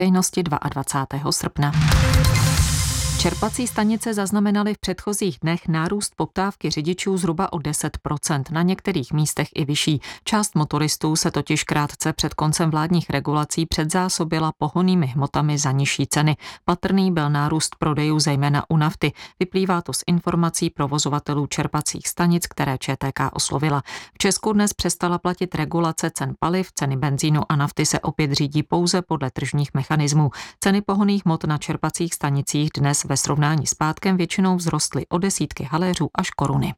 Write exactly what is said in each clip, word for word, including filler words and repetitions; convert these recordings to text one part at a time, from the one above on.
veřejnosti dvacátého druhého srpna. Čerpací stanice zaznamenaly v předchozích dnech nárůst poptávky řidičů zhruba o deset procent, na některých místech i vyšší. Část motoristů se totiž krátce před koncem vládních regulací předzásobila pohonnými hmotami za nižší ceny. Patrný byl nárůst prodejů zejména u nafty. Vyplývá to z informací provozovatelů čerpacích stanic, které Č T K oslovila. V Česku dnes přestala platit regulace cen paliv, ceny benzínu a nafty se opět řídí pouze podle tržních mechanismů. Ceny pohonných hmot na čerpacích stanicích dnes ve srovnání s pátkem většinou vzrostly o desítky haléřů až koruny.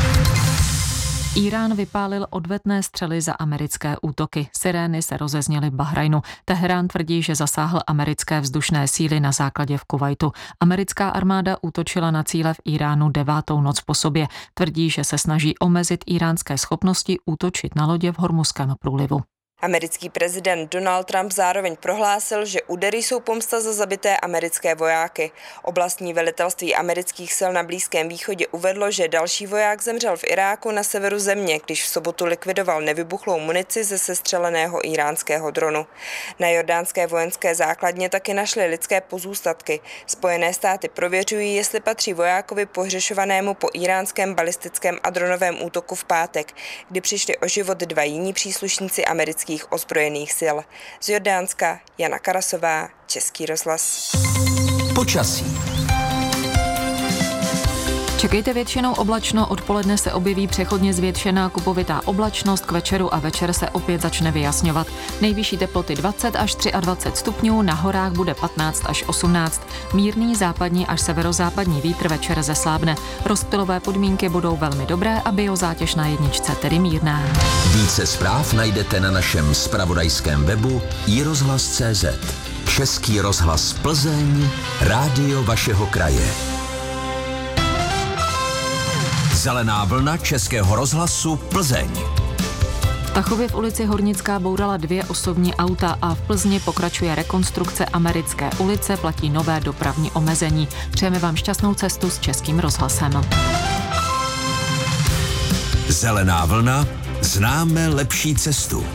Írán vypálil odvetné střely za americké útoky. Sirény se rozezněly v Bahrajnu. Teherán tvrdí, že zasáhl americké vzdušné síly na základě v Kuvajtu. Americká armáda útočila na cíle v Iránu devátou noc po sobě. Tvrdí, že se snaží omezit íránské schopnosti útočit na lodě v Hormuzskanu průlivu. Americký prezident Donald Trump zároveň prohlásil, že údery jsou pomsta za zabité americké vojáky. Oblastní velitelství amerických sil na Blízkém východě uvedlo, že další voják zemřel v Iráku na severu země, když v sobotu likvidoval nevybuchlou munici ze sestřeleného iránského dronu. Na jordánské vojenské základně taky našli lidské pozůstatky. Spojené státy prověřují, jestli patří vojákovi pohřešovanému po iránském balistickém a dronovém útoku v pátek, kdy přišli o život dva jiní příslušníci amerických ozbrojených sil. Z Jordánska Jana Karasová, Český rozhlas. Počasí. Čekejte většinou oblačno, odpoledne se objeví přechodně zvětšená kupovitá oblačnost, k večeru a večer se opět začne vyjasňovat. Nejvyšší teploty dvacet až dvacet tři stupňů, na horách bude patnáct až osmnáct. Mírný západní až severozápadní vítr večer zeslábne. Rozptylové podmínky budou velmi dobré a biozátěž na jedničce tedy mírná. Více zpráv najdete na našem zpravodajském webu i rozhlas tečka cé zet. Český rozhlas Plzeň, rádio vašeho kraje. Zelená vlna Českého rozhlasu Plzeň. V Tachově v ulici Hornická bourala dvě osobní auta a v Plzni pokračuje rekonstrukce Americké ulice, platí nové dopravní omezení. Přejeme vám šťastnou cestu s Českým rozhlasem. Zelená vlna, známe lepší cestu.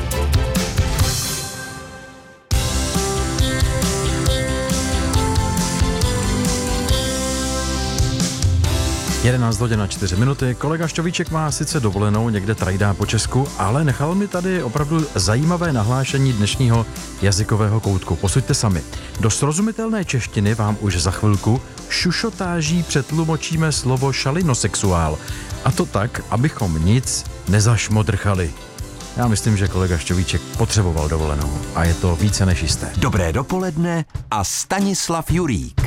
jedenáct hodin a čtyři minuty. Kolega Šťovíček má sice dovolenou, někde trajdá po Česku, ale nechal mi tady opravdu zajímavé nahlášení dnešního jazykového koutku. Posuďte sami. Do srozumitelné češtiny vám už za chvilku šušotáží přetlumočíme slovo šalinosexuál. A to tak, abychom nic nezašmodrchali. Já myslím, že kolega Šťovíček potřeboval dovolenou a je to více než jisté. Dobré dopoledne a Stanislav Jurík.